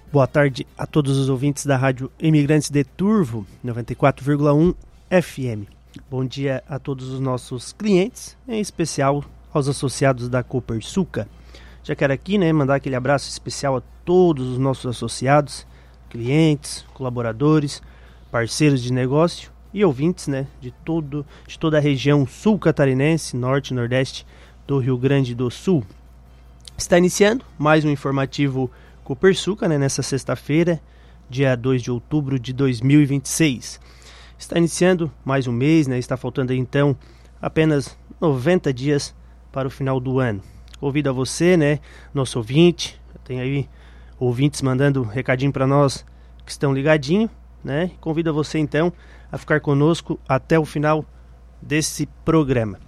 Boa tarde a todos os ouvintes da Rádio Imigrantes de Turvo, 94,1 FM. Bom dia a todos os nossos clientes, em especial aos associados da Copersuca. Já quero aqui mandar aquele abraço especial a todos os nossos associados, clientes, colaboradores, parceiros de negócio e ouvintes de toda a região sul catarinense, norte e nordeste do Rio Grande do Sul. Está iniciando mais um informativo Copersuca, nessa sexta-feira, dia 2 de outubro de 2026. Está iniciando mais um mês, está faltando aí, então apenas 90 dias para o final do ano. Convido a você, nosso ouvinte, tem aí ouvintes mandando recadinho para nós que estão ligadinho, Convido a você então a ficar conosco até o final desse programa.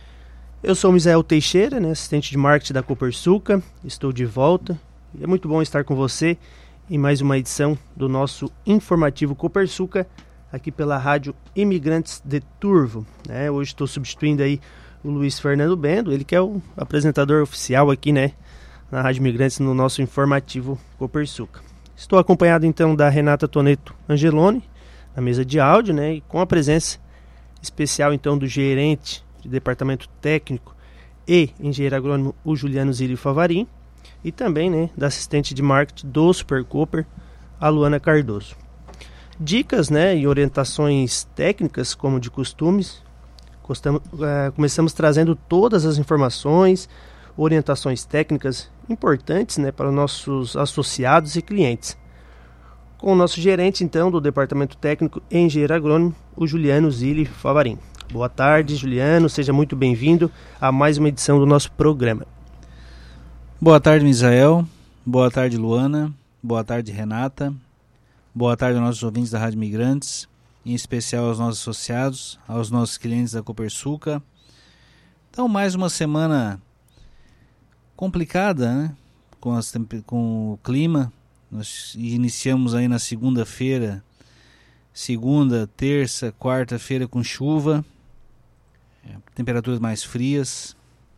Eu sou o Misael Teixeira, assistente de marketing da Copersuca, estou de volta. É muito bom estar com você em mais uma edição do nosso informativo Copersuca, aqui pela Rádio Imigrantes de Turvo. Hoje estou substituindo aí o Luiz Fernando Bendo, ele que é o apresentador oficial aqui, na Rádio Imigrantes, no nosso informativo Copersuca. Estou acompanhado então da Renata Toneto Angeloni, na mesa de áudio, e com a presença especial então do gerente de departamento técnico e engenheiro agrônomo, o Juliano Zilli Favarin, e também da assistente de marketing do Super Cooper, a Luana Cardoso. Dicas e orientações técnicas, como de costumes, começamos trazendo todas as informações, orientações técnicas importantes para os nossos associados e clientes. Com o nosso gerente então do departamento técnico e engenheiro agrônomo, o Juliano Zilli Favarin. Boa tarde, Juliano, seja muito bem-vindo a mais uma edição do nosso programa. Boa tarde, Misael. Boa tarde, Luana. Boa tarde, Renata. Boa tarde aos nossos ouvintes da Rádio Migrantes, em especial aos nossos associados, aos nossos clientes da Copersuca. Então, mais uma semana complicada, com o clima. Nós iniciamos aí na segunda-feira, segunda, terça, quarta-feira com chuva, temperaturas mais frias.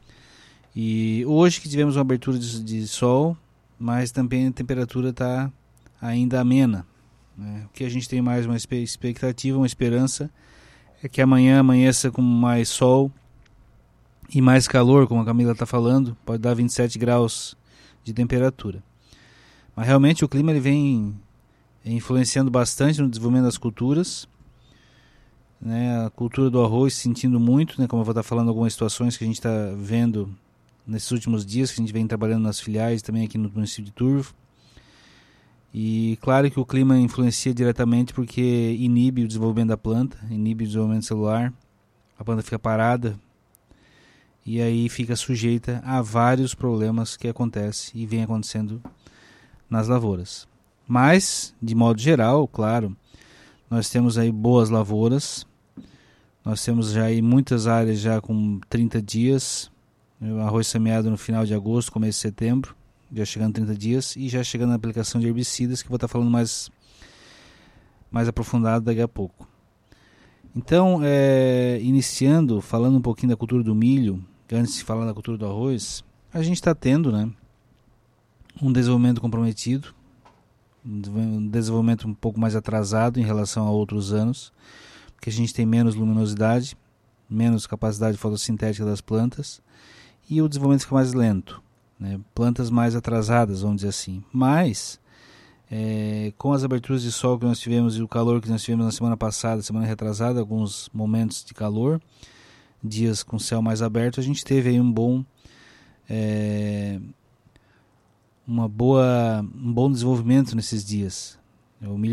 E hoje que tivemos uma abertura de sol, mas também a temperatura está ainda amena. O que a gente tem mais uma expectativa, uma esperança, é que amanhã amanheça com mais sol e mais calor, como a Camila está falando, pode dar 27 graus de temperatura. Mas realmente o clima ele vem influenciando bastante no desenvolvimento das culturas. A cultura do arroz sentindo muito, como eu vou estar falando, algumas situações que a gente está vendo nesses últimos dias, que a gente vem trabalhando nas filiais, também aqui no município de Turvo. E claro que o clima influencia diretamente porque inibe o desenvolvimento da planta, inibe o desenvolvimento celular, a planta fica parada e aí fica sujeita a vários problemas que acontecem e vem acontecendo nas lavouras. Mas, de modo geral, claro, nós temos aí boas lavouras, nós temos já aí muitas áreas já com 30 dias, o arroz semeado no final de agosto, começo de setembro, já chegando 30 dias, e já chegando na aplicação de herbicidas, que eu vou estar falando mais aprofundado daqui a pouco. Então, iniciando, falando um pouquinho da cultura do milho, antes de falar da cultura do arroz, a gente está tendo um desenvolvimento comprometido, um desenvolvimento um pouco mais atrasado em relação a outros anos, porque a gente tem menos luminosidade, menos capacidade fotossintética das plantas, e o desenvolvimento fica mais lento, plantas mais atrasadas, vamos dizer assim. Mas, com as aberturas de sol que nós tivemos e o calor que nós tivemos na semana passada, semana retrasada, alguns momentos de calor, dias com céu mais aberto, a gente teve aí um bom desenvolvimento nesses dias. O milho